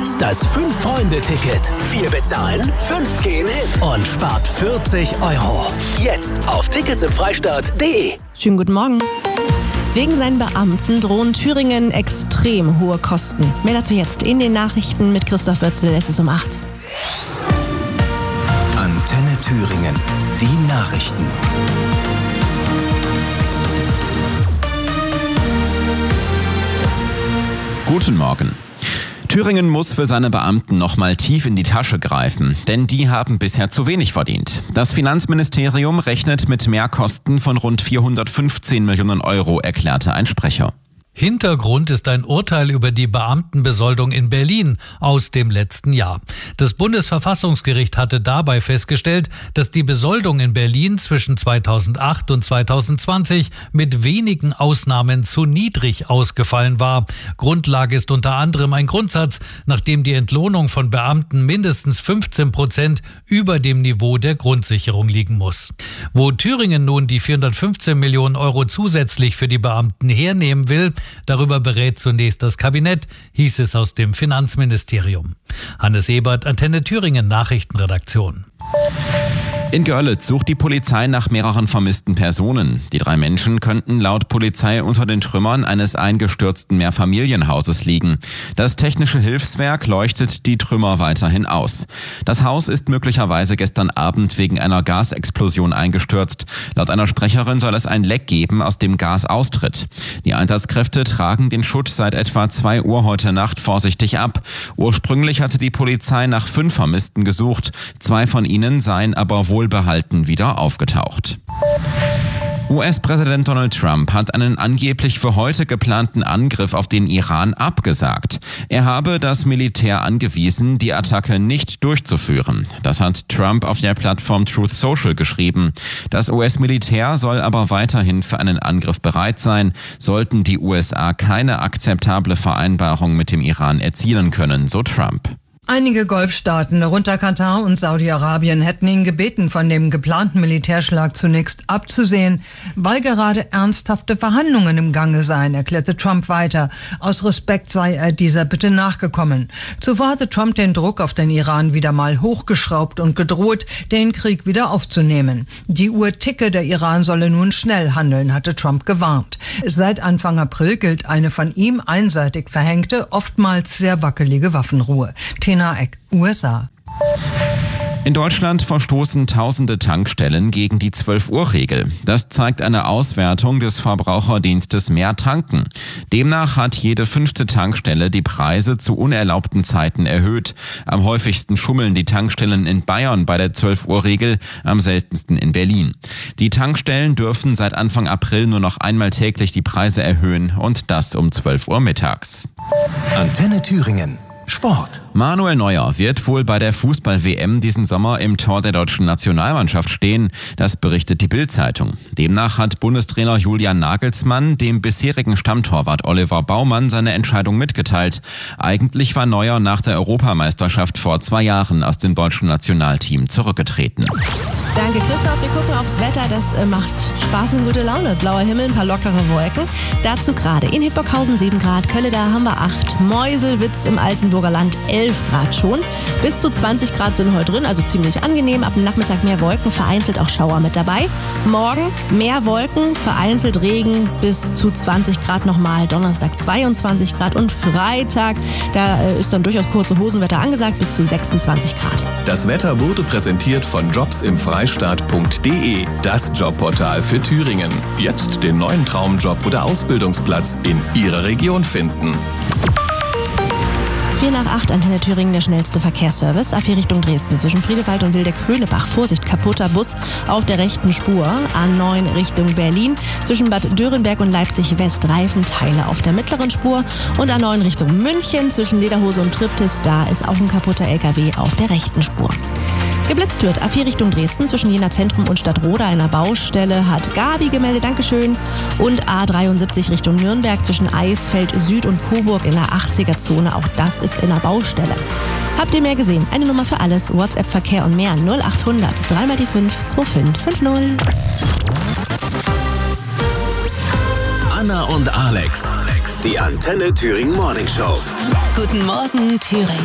Jetzt das 5-Freunde-Ticket. 4 bezahlen, 5 gehen hin und spart 40 €. Jetzt auf ticketsimfreistaat.de. Schönen guten Morgen. Wegen seinen Beamten drohen Thüringen extrem hohe Kosten. Mehr dazu jetzt in den Nachrichten mit Christoph Wörzel. Es ist um 8. Antenne Thüringen. Die Nachrichten. Guten Morgen. Thüringen muss für seine Beamten nochmal tief in die Tasche greifen, denn die haben bisher zu wenig verdient. Das Finanzministerium rechnet mit Mehrkosten von rund 415 Millionen €, erklärte ein Sprecher. Hintergrund ist ein Urteil über die Beamtenbesoldung in Berlin aus dem letzten Jahr. Das Bundesverfassungsgericht hatte dabei festgestellt, dass die Besoldung in Berlin zwischen 2008 und 2020 mit wenigen Ausnahmen zu niedrig ausgefallen war. Grundlage ist unter anderem ein Grundsatz, nachdem die Entlohnung von Beamten mindestens 15% über dem Niveau der Grundsicherung liegen muss. Wo Thüringen nun die 415 Millionen € zusätzlich für die Beamten hernehmen will, darüber berät zunächst das Kabinett, hieß es aus dem Finanzministerium. Hannes Ebert, Antenne Thüringen Nachrichtenredaktion. In Görlitz sucht die Polizei nach mehreren vermissten Personen. Die 3 Menschen könnten laut Polizei unter den Trümmern eines eingestürzten Mehrfamilienhauses liegen. Das Technische Hilfswerk leuchtet die Trümmer weiterhin aus. Das Haus ist möglicherweise gestern Abend wegen einer Gasexplosion eingestürzt. Laut einer Sprecherin soll es ein Leck geben, aus dem Gas austritt. Die Einsatzkräfte tragen den Schutt seit etwa 2 Uhr heute Nacht vorsichtig ab. Ursprünglich hatte die Polizei nach 5 Vermissten gesucht. 2 von ihnen seien aber wohlbehalten wieder aufgetaucht. US-Präsident Donald Trump hat einen angeblich für heute geplanten Angriff auf den Iran abgesagt. Er habe das Militär angewiesen, die Attacke nicht durchzuführen. Das hat Trump auf der Plattform Truth Social geschrieben. Das US-Militär soll aber weiterhin für einen Angriff bereit sein, sollten die USA keine akzeptable Vereinbarung mit dem Iran erzielen können, so Trump. Einige Golfstaaten, darunter Katar und Saudi-Arabien, hätten ihn gebeten, von dem geplanten Militärschlag zunächst abzusehen, weil gerade ernsthafte Verhandlungen im Gange seien, erklärte Trump weiter. Aus Respekt sei er dieser Bitte nachgekommen. Zuvor hatte Trump den Druck auf den Iran wieder mal hochgeschraubt und gedroht, den Krieg wieder aufzunehmen. Die Uhr ticke, der Iran solle nun schnell handeln, hatte Trump gewarnt. Seit Anfang April gilt eine von ihm einseitig verhängte, oftmals sehr wackelige Waffenruhe. Eck, USA. In Deutschland verstoßen tausende Tankstellen gegen die 12-Uhr-Regel. Das zeigt eine Auswertung des Verbraucherdienstes Mehr Tanken. Demnach hat jede 5. Tankstelle die Preise zu unerlaubten Zeiten erhöht. Am häufigsten schummeln die Tankstellen in Bayern bei der 12-Uhr-Regel, am seltensten in Berlin. Die Tankstellen dürfen seit Anfang April nur noch einmal täglich die Preise erhöhen und das um 12 Uhr mittags. Antenne Thüringen. Sport. Manuel Neuer wird wohl bei der Fußball-WM diesen Sommer im Tor der deutschen Nationalmannschaft stehen. Das berichtet die Bild-Zeitung. Demnach hat Bundestrainer Julian Nagelsmann dem bisherigen Stammtorwart Oliver Baumann seine Entscheidung mitgeteilt. Eigentlich war Neuer nach der Europameisterschaft vor 2 Jahren aus dem deutschen Nationalteam zurückgetreten. Danke, Christoph. Wir gucken aufs Wetter. Das macht Spaß und gute Laune. Blauer Himmel, ein paar lockere Wolken. Dazu gerade in Hildburghausen 7 Grad, Kölle da haben wir 8, Meuselwitz im Altenburger Land 11 Grad schon. Bis zu 20 Grad sind heute drin, also ziemlich angenehm. Ab dem Nachmittag mehr Wolken, vereinzelt auch Schauer mit dabei. Morgen mehr Wolken, vereinzelt Regen, bis zu 20 Grad nochmal. Donnerstag 22 Grad und Freitag, da ist dann durchaus kurze Hosenwetter angesagt, bis zu 26 Grad. Das Wetter wurde präsentiert von jobsimfreistaat.de, das Jobportal für Thüringen. Jetzt den neuen Traumjob oder Ausbildungsplatz in Ihrer Region finden. 4 nach 8, Antenne Thüringen, der schnellste Verkehrsservice. A4 Richtung Dresden zwischen Friedewald und Wildeck-Höhnebach. Vorsicht, kaputter Bus auf der rechten Spur. A9 Richtung Berlin zwischen Bad Dörenberg und Leipzig-West. Reifenteile auf der mittleren Spur. Und A9 Richtung München zwischen Lederhose und Triptis. Da ist auch ein kaputter LKW auf der rechten Spur. Geblitzt wird A4 Richtung Dresden zwischen Jena Zentrum und Stadtroda einer Baustelle, hat Gabi gemeldet, Dankeschön. Und A73 Richtung Nürnberg zwischen Eisfeld Süd und Coburg in der 80er-Zone, auch das ist in der Baustelle. Habt ihr mehr gesehen? Eine Nummer für alles, WhatsApp-Verkehr und mehr 0800 3 die 5 2550. Anna und Alex, die Antenne Thüringen Morning Show. Guten Morgen, Thüringen.